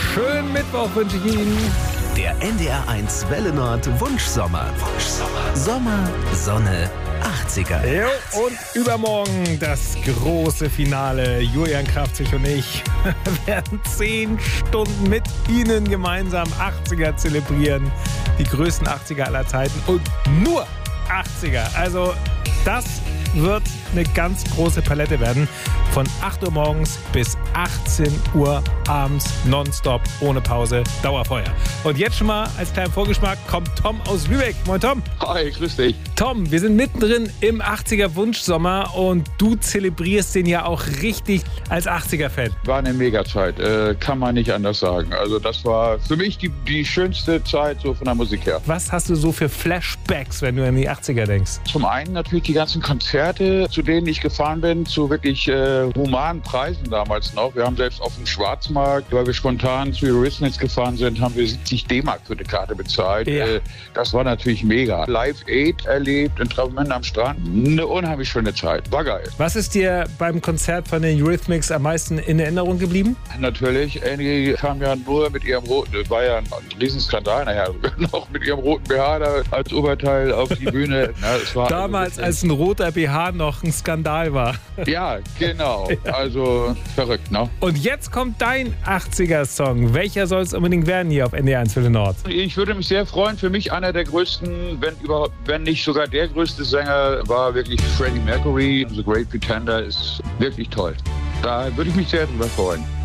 schönen Mittwoch wünsche ich Ihnen. Der NDR1 Welle Nord Wunschsommer. Sommer, Sonne, 80er. Jo, und übermorgen das große Finale. Julian Kraftzig und ich werden 10 Stunden mit Ihnen gemeinsam 80er zelebrieren. Die größten 80er aller Zeiten und nur 80er. Also das wird eine ganz große Palette werden. Von 8 Uhr morgens bis 18 Uhr abends nonstop, ohne Pause, Dauerfeuer. Und jetzt schon mal als kleinen Vorgeschmack kommt Tom aus Lübeck. Moin Tom. Hi, grüß dich. Tom, wir sind mittendrin im 80er Wunschsommer und du zelebrierst den ja auch richtig als 80er-Fan. War eine Mega-Zeit, kann man nicht anders sagen. Also das war für mich die schönste Zeit so von der Musik her. Was hast du so für Flashbacks, wenn du an die 80er denkst? Zum einen natürlich die ganzen Konzerte, zu denen ich gefahren bin, zu wirklich humanen Preisen damals noch. Wir haben selbst auf dem Schwarzmarkt, weil wir spontan zu Eurythmics gefahren sind, haben wir 70 D-Mark für eine Karte bezahlt. Ja. Das war natürlich mega. Live Aid erlebt in Travemünde am Strand. Eine unheimlich schöne Zeit. War geil. Was ist dir beim Konzert von den Eurythmics am meisten in Erinnerung geblieben? Natürlich, Annie kam ja nur mit ihrem roten, das war ja ein Riesenskandal nachher, noch mit ihrem roten BH da als Oberteil auf die Bühne. Na, es war Damals, als ein roter BH noch ein Skandal war. Ja, genau. Also verrückt, ne? Und jetzt kommt dein 80er-Song. Welcher soll es unbedingt werden hier auf NDR1 Welle Nord? Ich würde mich sehr freuen. Für mich einer der größten, wenn nicht sogar der größte Sänger, war wirklich Freddie Mercury. The Great Pretender ist wirklich toll. Da würde ich mich sehr drüber freuen.